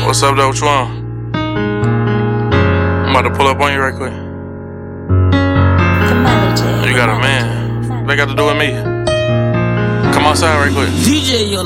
What's up, though? What you want? I'm about to pull up on you right quick. You got a man. What they got to do with me? Come outside right quick. DJ